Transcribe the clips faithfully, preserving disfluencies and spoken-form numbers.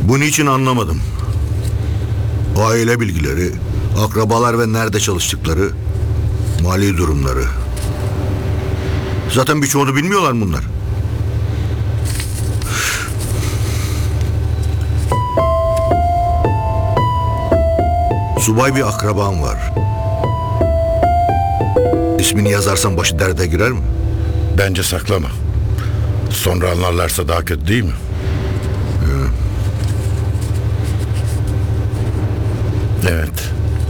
Bunun için anlamadım. Aile bilgileri, akrabalar ve nerede çalıştıkları, mali durumları. Zaten birçoğunu bilmiyorlar bunlar. Subay bir akrabam var. İsmini yazarsan başı derde girer mi? Bence saklama. Sonra anlarlarsa daha kötü değil mi? Evet.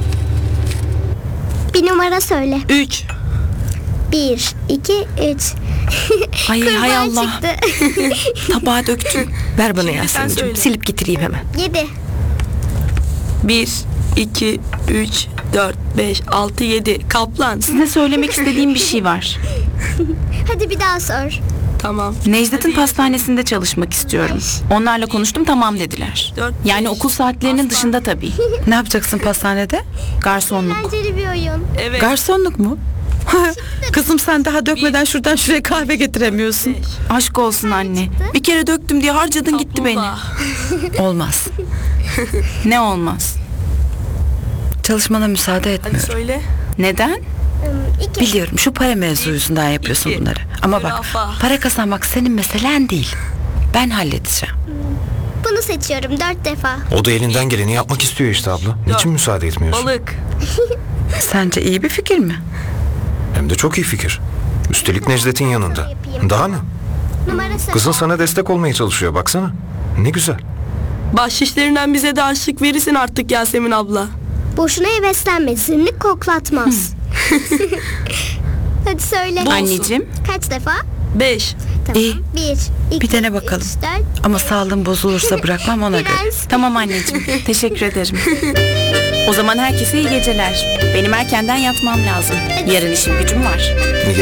Bir numara söyle. Üç. Bir, iki, üç. Ay hay Kurbağa Allah. çıktı. Tabağa döktüm. Ver bana Şimdi sen Yasemin'cim. söyle. Silip getireyim hemen. Yedi. Bir, iki, üç, dört, beş, altı, yedi. Kaplan. Size söylemek istediğim bir şey var. Hadi bir daha sor. Tamam. Necdet'in pastanesinde çalışmak istiyorum. Onlarla konuştum, tamam dediler. Dört, Yani beş, okul saatlerinin pastane. dışında tabii. Ne yapacaksın pastanede? Garsonluk. Eğlenceli bir oyun. Evet. Garsonluk mu? Kızım sen daha dökmeden şuradan şuraya kahve getiremiyorsun. Beş. Aşk olsun anne. Bir kere döktüm diye harcadın gitti beni. Kaplumbağa. Olmaz. Ne olmaz. Çalışmana müsaade Hadi etmiyorum. söyle. Neden? Hmm, İki. Biliyorum şu para mevzu yüzünden yapıyorsun İki. bunları. Ama bak Zürafa. para kazanmak senin meselen değil. Ben halledeceğim. Bunu seçiyorum dört defa. O da elinden geleni yapmak istiyor işte abla. Niçin müsaade etmiyorsun? Balık. Sence iyi bir fikir mi? Hem de çok iyi fikir. Üstelik Necdet'in yanında. Daha ne? Numara söyle. Kızın sana destek olmaya çalışıyor baksana. Ne güzel. Bahşişlerinden bize de harçlık verirsin artık Yasemin abla. Boşuna heveslenme. Zırnık koklatmaz. Hadi söyle. Olsun. Anneciğim. Kaç defa? Beş. Tamam. İyi. Bir, iki, Bir dene bakalım. üç, dört. Ama sağlığın bozulursa bırakmam ona göre. Prens. Tamam anneciğim. Teşekkür ederim. O zaman herkese iyi geceler. Benim erkenden yatmam lazım. Yarın işim gücüm var.